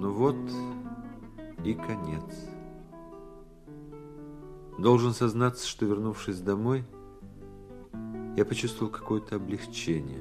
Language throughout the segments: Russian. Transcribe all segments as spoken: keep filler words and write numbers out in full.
Ну вот и конец. Должен сознаться, что, вернувшись домой, я почувствовал какое-то облегчение.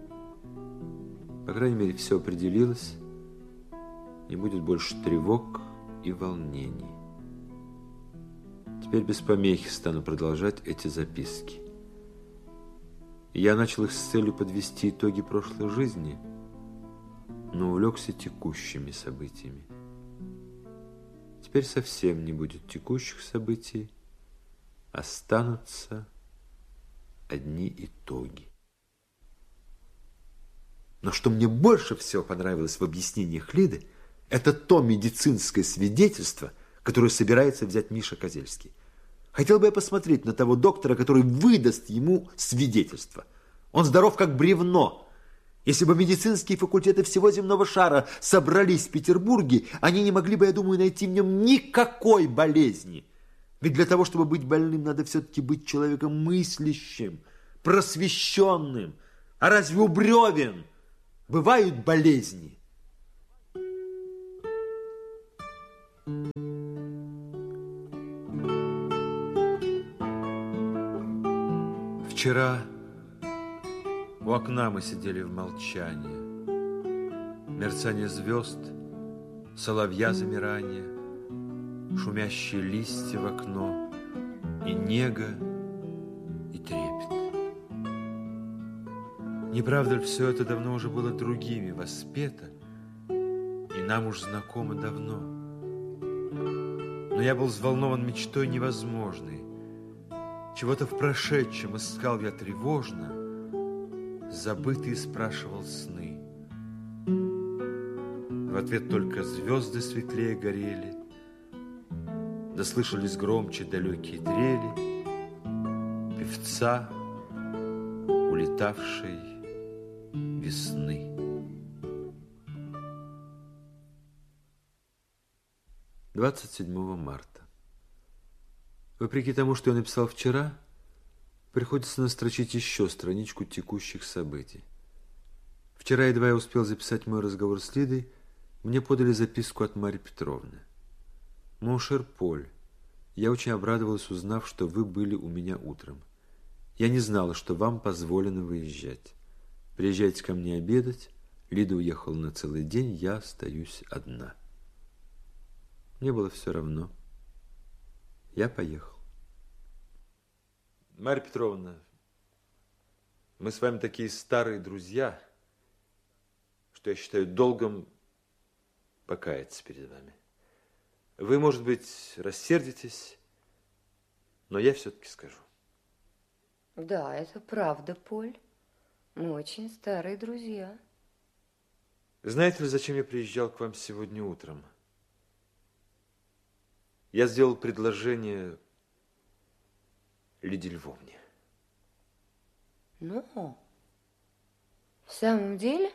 По крайней мере, все определилось, не будет больше тревог и волнений. Теперь без помехи стану продолжать эти записки. И я начал их с целью подвести итоги прошлой жизни, но увлекся текущими событиями. Теперь совсем не будет текущих событий, останутся одни итоги. Но что мне больше всего понравилось в объяснениях Лиды, это то медицинское свидетельство, которое собирается взять Миша Козельский. Хотел бы я посмотреть на того доктора, который выдаст ему свидетельство. Он здоров как бревно. Если бы медицинские факультеты всего земного шара собрались в Петербурге, они не могли бы, я думаю, найти в нем никакой болезни. Ведь для того, чтобы быть больным, надо все-таки быть человеком мыслящим, просвещенным. А разве у бревен бывают болезни? Вчера у окна мы сидели в молчании. Мерцание звезд, соловья замирание, шумящие листья в окно, и нега, и трепет. Не правда ли, все это давно уже было другими воспето, и нам уж знакомо давно? Но я был взволнован мечтой невозможной. Чего-то в прошедшем искал я тревожно, забытый спрашивал сны. В ответ только звезды светлее горели, да слышались громче далекие трели певца, улетавшей весны. двадцать седьмого марта. Вопреки тому, что я написал вчера, приходится настрочить еще страничку текущих событий. Вчера, едва я успел записать мой разговор с Лидой, мне подали записку от Марьи Петровны. «Мон шер Поль, я очень обрадовалась, узнав, что вы были у меня утром. Я не знала, что вам позволено выезжать. Приезжайте ко мне обедать. Лида уехала на целый день, я остаюсь одна». Мне было все равно. Я поехал. Марья Петровна, мы с вами такие старые друзья, что я считаю долгом покаяться перед вами. Вы, может быть, рассердитесь, но я все-таки скажу. Да, это правда, Поль. Мы очень старые друзья. Знаете ли, зачем я приезжал к вам сегодня утром? Я сделал предложение Лиде Львовне. Ну, в самом деле?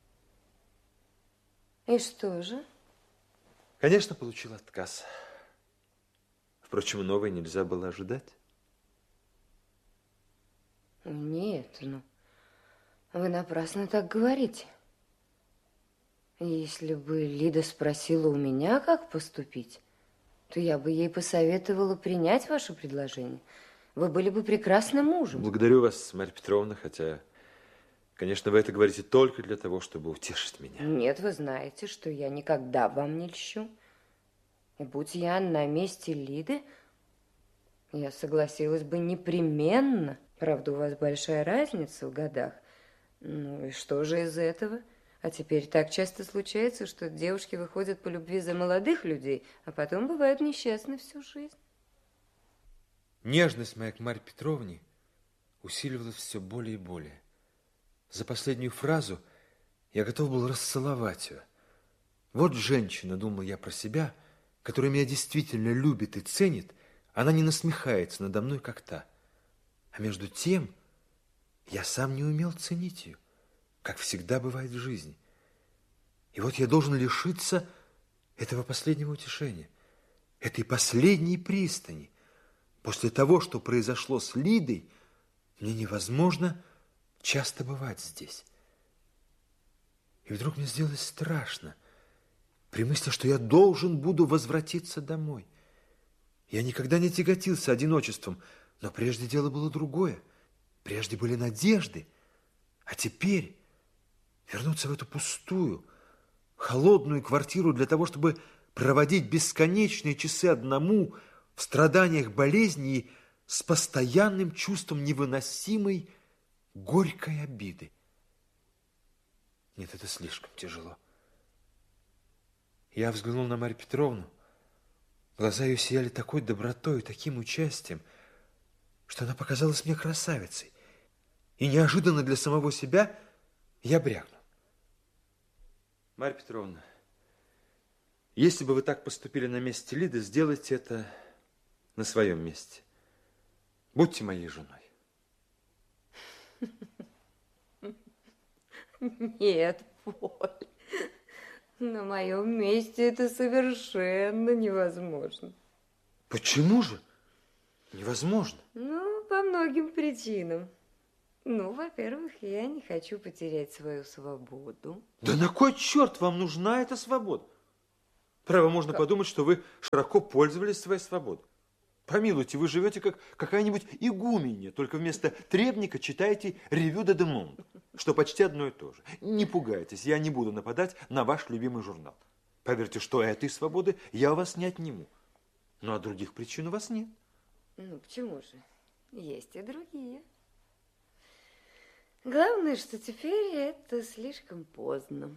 И что же? Конечно, получил отказ. Впрочем, новое нельзя было ожидать. Нет, ну, вы напрасно так говорите. Если бы Лида спросила у меня, как поступить, то я бы ей посоветовала принять ваше предложение. Вы были бы прекрасным мужем. Благодарю вас, Марья Петровна, хотя, конечно, вы это говорите только для того, чтобы утешить меня. Нет, вы знаете, что я никогда вам не льщу. И будь я на месте Лиды, я согласилась бы непременно. Правда, у вас большая разница в годах. Ну и что же из этого? А теперь так часто случается, что девушки выходят по любви за молодых людей, а потом бывают несчастны всю жизнь. Нежность моя к Марье Петровне усиливалась все более и более. За последнюю фразу я готов был расцеловать ее. Вот женщина, думал я про себя, которая меня действительно любит и ценит, она не насмехается надо мной, как та. А между тем я сам не умел ценить ее, как всегда бывает в жизни. И вот я должен лишиться этого последнего утешения, этой последней пристани. После того, что произошло с Лидой, мне невозможно часто бывать здесь. И вдруг мне сделалось страшно при мысли, что я должен буду возвратиться домой. Я никогда не тяготился одиночеством, но прежде дело было другое. Прежде были надежды, а теперь вернуться в эту пустую, холодную квартиру для того, чтобы проводить бесконечные часы одному в страданиях болезни и с постоянным чувством невыносимой горькой обиды. Нет, это слишком тяжело. Я взглянул на Марью Петровну. Глаза ее сияли такой добротой и таким участием, что она показалась мне красавицей. И неожиданно для самого себя я брякнул: Марья Петровна, если бы вы так поступили на месте Лиды, сделайте это на своем месте. Будьте моей женой. Нет, Поль, на моем месте это совершенно невозможно. Почему же невозможно? Ну, по многим причинам. Ну, во-первых, я не хочу потерять свою свободу. Да на кой черт вам нужна эта свобода? Право, можно как? подумать, что вы широко пользовались своей свободой. Помилуйте, вы живете как какая-нибудь игуменья, только вместо требника читаете «Ревю де Демонд», что почти одно и то же. Не пугайтесь, я не буду нападать на ваш любимый журнал. Поверьте, что этой свободы я у вас не отниму. Ну, а других причин у вас нет. Ну, почему же? Есть и другие. Главное, что теперь это слишком поздно.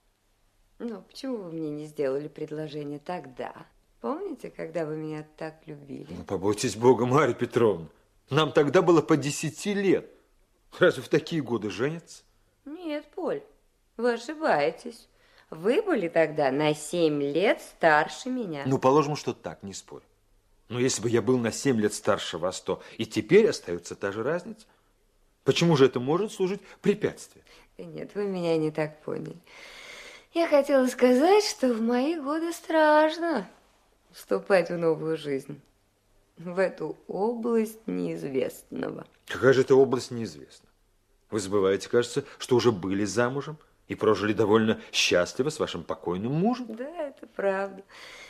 Ну, почему вы мне не сделали предложение тогда? Помните, когда вы меня так любили? Ну, побойтесь Бога, Марья Петровна. Нам тогда было по десяти лет. Разве в такие годы женятся? Нет, Поль, вы ошибаетесь. Вы были тогда на семь лет старше меня. Ну, положим, что так, не спорь. Но если бы я был на семь лет старше вас, то и теперь остается та же разница. Почему же это может служить препятствием? Нет, вы меня не так поняли. Я хотела сказать, что в мои годы страшно вступать в новую жизнь, в эту область неизвестного. Какая же это область неизвестна? Вы забываете, кажется, что уже были замужем и прожили довольно счастливо с вашим покойным мужем. Да, это правда.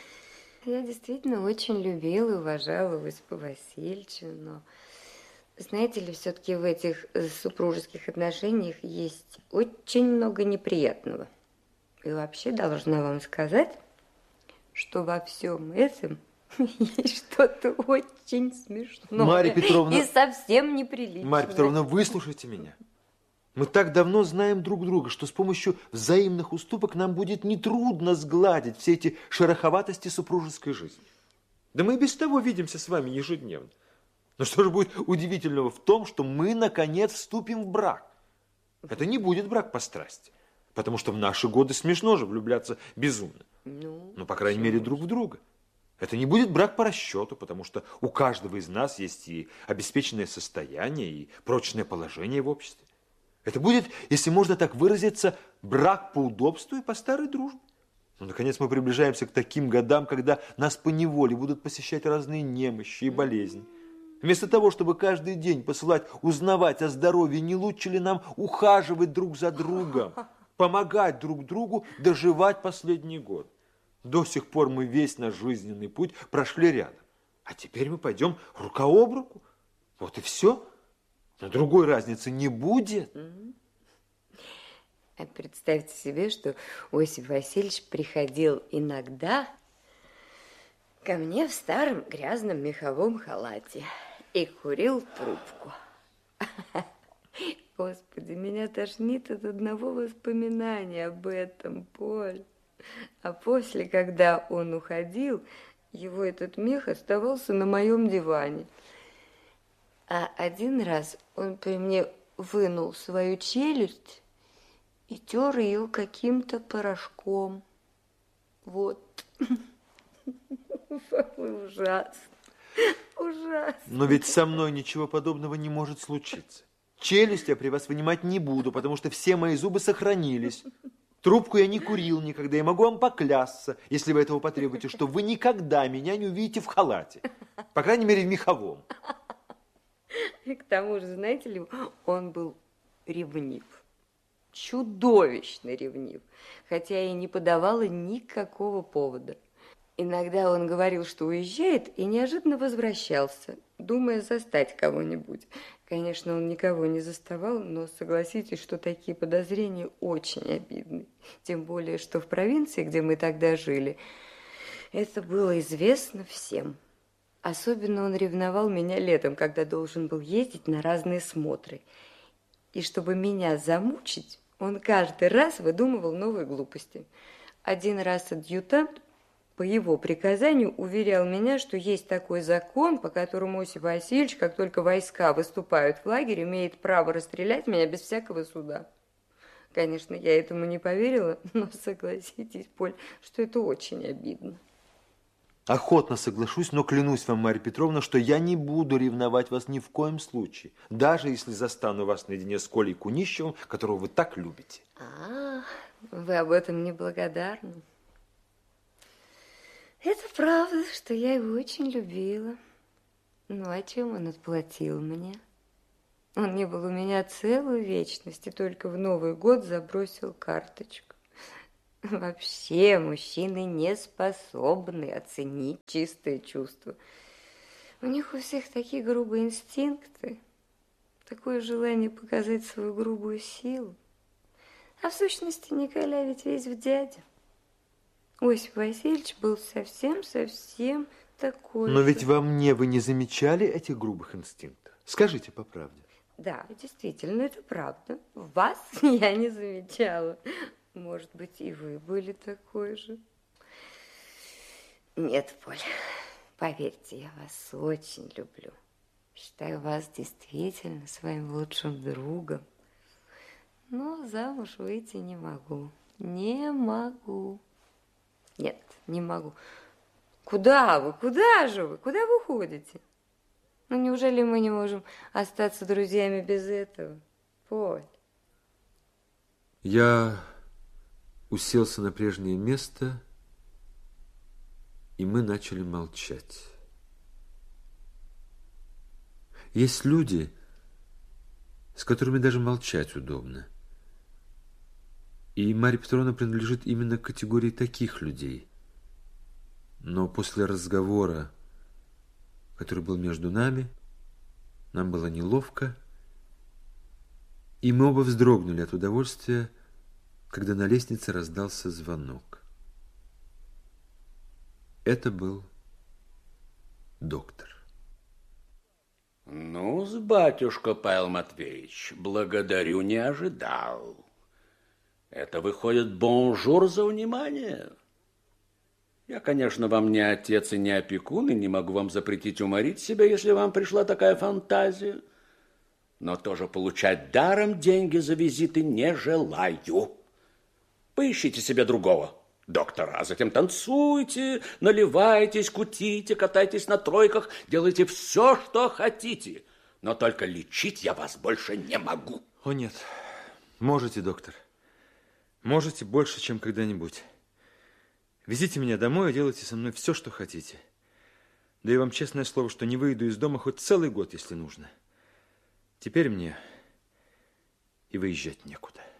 Я действительно очень любила и уважала Осипа Васильевича, но, знаете ли, все-таки в этих супружеских отношениях есть очень много неприятного. И вообще должна вам сказать, что во всем этом есть что-то очень смешное. Марья Петровна, и совсем неприличное. Марья Петровна, выслушайте меня. Мы так давно знаем друг друга, что с помощью взаимных уступок нам будет нетрудно сгладить все эти шероховатости супружеской жизни. Да мы и без того видимся с вами ежедневно. Но что же будет удивительного в том, что мы, наконец, вступим в брак? Это не будет брак по страсти, потому что в наши годы смешно же влюбляться безумно. Ну, ну, по крайней мере, друг в друга. Это не будет брак по расчету, потому что у каждого из нас есть и обеспеченное состояние, и прочное положение в обществе. Это будет, если можно так выразиться, брак по удобству и по старой дружбе. Ну, наконец, мы приближаемся к таким годам, когда нас поневоле будут посещать разные немощи и болезни. Вместо того, чтобы каждый день посылать узнавать о здоровье, не лучше ли нам ухаживать друг за другом, помогать друг другу доживать последний год? До сих пор мы весь наш жизненный путь прошли рядом. А теперь мы пойдем рука об руку. Вот и все. Но другой разницы не будет. А представьте себе, что Осип Васильевич приходил иногда ко мне в старом грязном меховом халате и курил трубку. Господи, меня тошнит от одного воспоминания об этом, Поль. А после, когда он уходил, его этот мех оставался на моем диване. А один раз он при мне вынул свою челюсть и тер ее каким-то порошком. Вот. Ужасно. Ужасно. Но ведь со мной ничего подобного не может случиться. Челюсть я при вас вынимать не буду, потому что все мои зубы сохранились. Трубку я не курил никогда, я могу вам поклясться, если вы этого потребуете, что вы никогда меня не увидите в халате. По крайней мере, в меховом. И к тому же, знаете ли, он был ревнив. чудовищно ревнив, хотя и не подавала никакого повода. Иногда он говорил, что уезжает, и неожиданно возвращался, думая застать кого-нибудь. Конечно, он никого не заставал, но согласитесь, что такие подозрения очень обидны. Тем более, что в провинции, где мы тогда жили, это было известно всем. Особенно он ревновал меня летом, когда должен был ездить на разные смотры. И чтобы меня замучить, он каждый раз выдумывал новые глупости. Один раз адъютант по его приказанию уверял меня, что есть такой закон, по которому Осип Васильевич, как только войска выступают в лагерь, имеет право расстрелять меня без всякого суда. Конечно, я этому не поверила, но согласитесь, Поль, что это очень обидно. Охотно соглашусь, но клянусь вам, Марья Петровна, что я не буду ревновать вас ни в коем случае, даже если застану вас наедине с Колей Кунищевым, которого вы так любите. А, вы об этом не благодарны. Это правда, что я его очень любила. Ну, а чем он отплатил мне? Он не был у меня целую вечность, и только в Новый год забросил карточку. Вообще, мужчины не способны оценить чистые чувства. У них у всех такие грубые инстинкты, такое желание показать свою грубую силу. А в сущности Николя ведь весь в дяде. Осип Васильевич был совсем-совсем такой Но же. ведь во мне вы не замечали этих грубых инстинктов? Скажите по правде. Да, действительно, это правда. Вас я не замечала. Может быть, и вы были такой же. Нет, Поля, поверьте, я вас очень люблю. Считаю вас действительно своим лучшим другом. Но замуж выйти не могу. Не могу. Нет, не могу. Куда вы? Куда же вы? Куда вы ходите? Ну, неужели мы не можем остаться друзьями без этого? Поль. Я уселся на прежнее место, и мы начали молчать. Есть люди, с которыми даже молчать удобно. И Марья Петровна принадлежит именно к категории таких людей. Но после разговора, который был между нами, нам было неловко, и мы оба вздрогнули от удовольствия, когда на лестнице раздался звонок. Это был доктор. Ну-с, батюшка Павел Матвеевич, благодарю, не ожидал. Это выходит бонжур за внимание. Я, конечно, вам не отец и не опекун, и не могу вам запретить уморить себя, если вам пришла такая фантазия. Но тоже получать даром деньги за визиты не желаю. Поищите себе другого доктора, а затем танцуйте, наливайтесь, кутите, катайтесь на тройках, делайте все, что хотите. Но только лечить я вас больше не могу. О, нет. Можете, доктор. Можете больше, чем когда-нибудь. Везите меня домой и делайте со мной все, что хотите. Даю вам честное слово, что не выйду из дома хоть целый год, если нужно. Теперь мне и выезжать некуда.